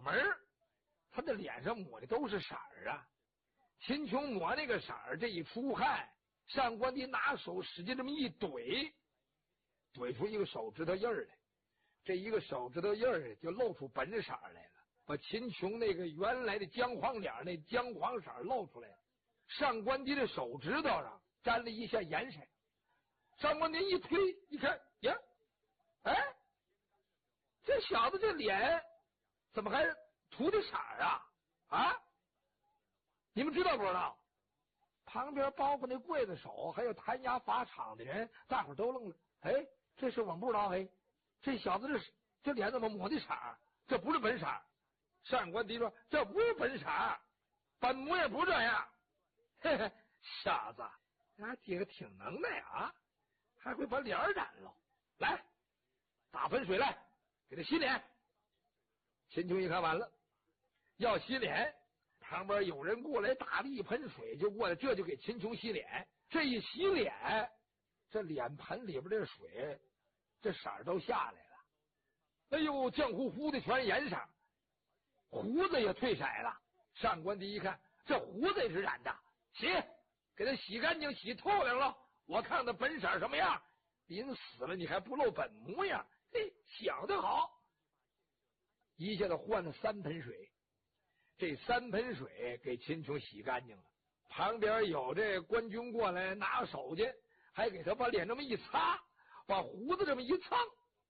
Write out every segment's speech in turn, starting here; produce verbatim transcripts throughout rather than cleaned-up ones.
门，他的脸上抹的都是色儿啊。秦琼抹那个色儿，这一出汗，上官迪拿手使劲这么一怼，怼出一个手指头印儿来。这一个手指头印儿就露出本色来了，把秦琼那个原来的姜黄脸那姜黄色露出来了。上官迪的手指头上沾了一下盐水，上官迪一推一看，呀，哎，这小子这脸怎么还涂的色啊？啊，你们知道不知道？旁边包括那刽子手还有弹牙法场的人，大伙都愣了。哎，这事我们不知道。哎，这小子这这脸怎么抹的色？这不是本色。上官迪说：“这不是本色，本模样不这样。”嘿嘿，小子，俺姐个挺能耐啊，还会把脸染了。来，打盆水来，给他洗脸。秦琼一看完了，要洗脸，旁边有人过来打了一盆水就过来，这就给秦琼洗脸。这一洗脸，这脸盆里边这水这色儿都下来了，哎呦，浆糊糊的全颜上，胡子也褪色了。上官迪一看，这胡子也是染的，洗，给他洗干净，洗透亮了，我看他本色什么样。临死了你还不露本模样，嘿，想得好。一下子换了三盆水，这三盆水给秦琼洗干净了。旁边有这官军过来拿手去，还给他把脸这么一擦，把胡子这么一蹭。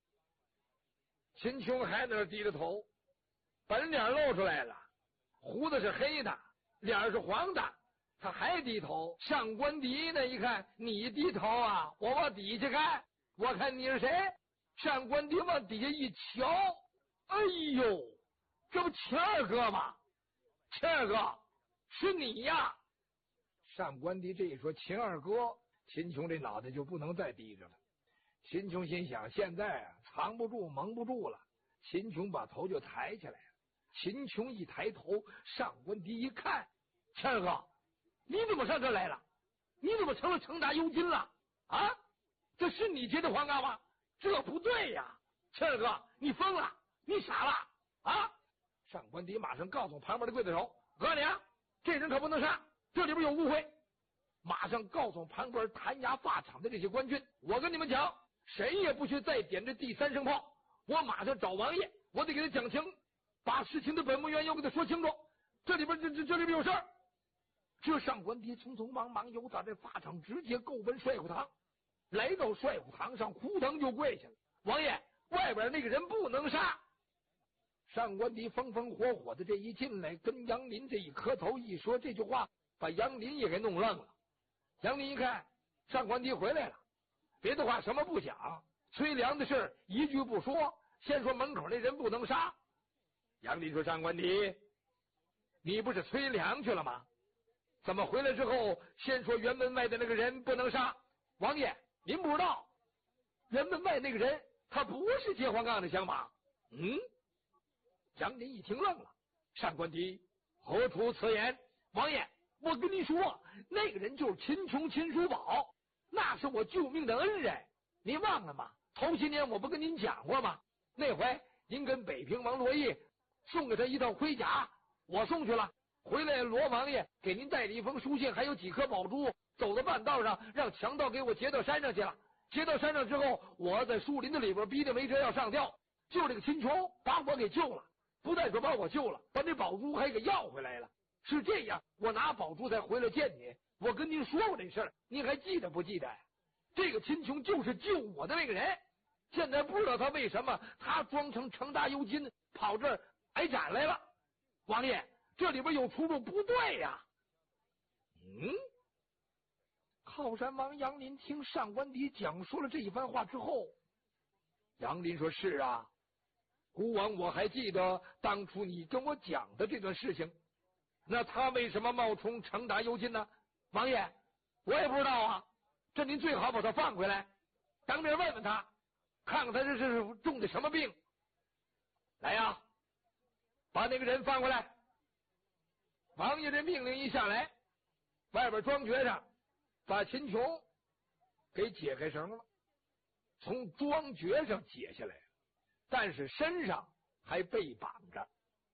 秦琼还在那低着头，本脸露出来了，胡子是黑的，脸是黄的，他还低头。上官迪呢一看你低头啊，我往底下看，我看你是谁。上官迪往底下一瞧，哎呦，这不秦二哥吗？秦二哥，是你呀！上官迪这一说秦二哥，秦琼这脑袋就不能再低着了。秦琼心想，现在啊藏不住蒙不住了。秦琼把头就抬起来了。秦琼一抬头，上官迪一看，秦二哥，你怎么上这来了？你怎么成了成达幽金了？啊，这是你结的黄冈吗？这不对呀！秦二哥，你疯了，你傻了啊！上官迪马上告诉旁边的刽子手，我告诉你啊，这人可不能杀，这里边有误会。马上告诉旁边弹牙发场的这些官军，我跟你们讲，谁也不许再点这第三声炮，我马上找王爷，我得给他讲清，把事情的本末缘由给他说清楚，这里边这这这里边有事儿。这上官迪匆匆忙忙由打这法场直接够奔帅府堂，来到帅府堂上，扑腾就跪下了。王爷，外边那个人不能杀。上官迪风风火火的这一进来，跟杨林这一磕头一说这句话，把杨林也给弄愣了。杨林一看上官迪回来了，别的话什么不讲，崔良的事一句不说，先说门口那人不能杀。杨林说，上官迪，你不是崔良去了吗？怎么回来之后先说辕门外的那个人不能杀？王爷，您不知道，辕门外那个人他不是接黄杠的响马。嗯，杨林一听愣了，上官迪，何出此言？王爷，我跟你说，那个人就是秦琼秦叔宝，那是我救命的恩人，您忘了吗？头些年我不跟您讲过吗？那回您跟北平王罗毅送给他一套盔甲，我送去了，回来罗王爷给您带了一封书信，还有几颗宝珠，走到半道上让强盗给我劫到山上去了。劫到山上之后，我在树林子里边逼得没辙要上吊，就这个秦琼把我给救了，不但说把我救了，把那宝珠还给要回来了。是这样，我拿宝珠才回来见你。我跟您说过这事儿，您还记得不记得？这个秦琼就是救我的那个人，现在不知道他为什么他装成成达幽金跑这儿挨斩来了。王爷，这里边有出入，不对呀。嗯，靠山王杨林听上官迪讲述了这一番话之后，杨林说，是啊，孤王我还记得当初你跟我讲的这段事情，那他为什么冒充成达幽金呢？王爷，我也不知道啊，这您最好把他放回来，当面问问他，看看他这是中的什么病。来呀，把那个人放回来。王爷这命令一下来，外边庄爵上把秦琼给解开绳了，从庄爵上解下来，但是身上还被绑着。